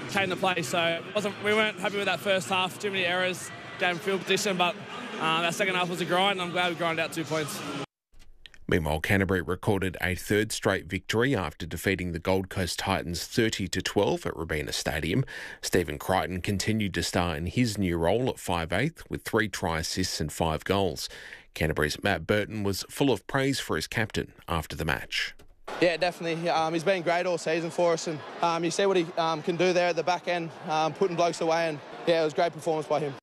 change the play. So we weren't happy with that first half. Too many errors, game field position, but that second half was a grind, and I'm glad we grinded out 2 points. Meanwhile, Canterbury recorded a third straight victory after defeating the Gold Coast Titans 30-12 at Robina Stadium. Stephen Crichton continued to star in his new role at 5'8" with 3 try assists and 5 goals. Canterbury's Matt Burton was full of praise for his captain after the match. Yeah, definitely. He's been great all season for us, and you see what he can do there at the back end, putting blokes away, and yeah, it was a great performance by him.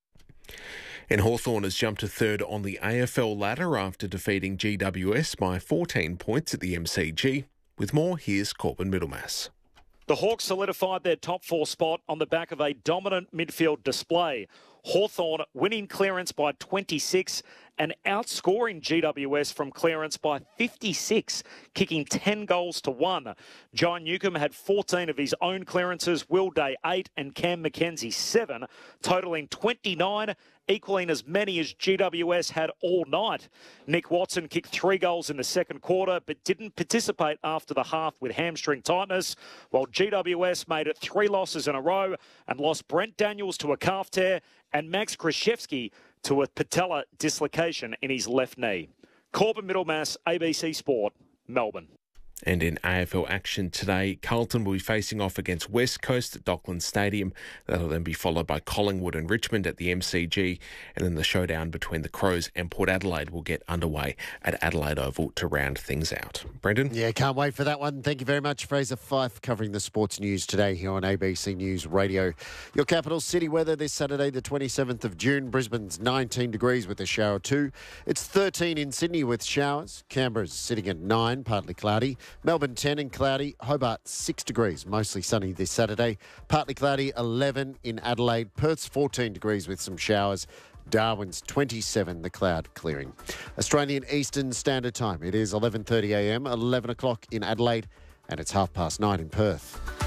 And Hawthorn has jumped to third on the AFL ladder after defeating GWS by 14 points at the MCG. With more, here's Corbin Middlemass. The Hawks solidified their top 4 spot on the back of a dominant midfield display. Hawthorn winning clearance by 26 and outscoring GWS from clearance by 56, kicking 10 goals to 1. John Newcomb had 14 of his own clearances, Will Day 8 and Cam McKenzie 7, totalling 29, equaling as many as GWS had all night. Nick Watson kicked 3 goals in the second quarter but didn't participate after the half with hamstring tightness, while GWS made it 3 losses in a row and lost Brent Daniels to a calf tear and Max Krzyzewski to a patella dislocation in his left knee. Corbin Middlemass, ABC Sport, Melbourne. And in AFL action today, Carlton will be facing off against West Coast at Docklands Stadium. That'll then be followed by Collingwood and Richmond at the MCG. And then the showdown between the Crows and Port Adelaide will get underway at Adelaide Oval to round things out. Brendan? Yeah, can't wait for that one. Thank you very much, Fraser Fife, covering the sports news today here on ABC News Radio. Your capital city weather this Saturday, the 27th of June. Brisbane's 19 degrees with a shower 2. It's 13 in Sydney with showers. Canberra's sitting at 9, partly cloudy. Melbourne 10 and cloudy. Hobart 6 degrees, mostly sunny this Saturday. Partly cloudy, 11 in Adelaide. Perth's 14 degrees with some showers. Darwin's 27, the cloud clearing. Australian Eastern Standard Time. It is 11:30 a.m, 11 o'clock in Adelaide, and it's 9:30 in Perth.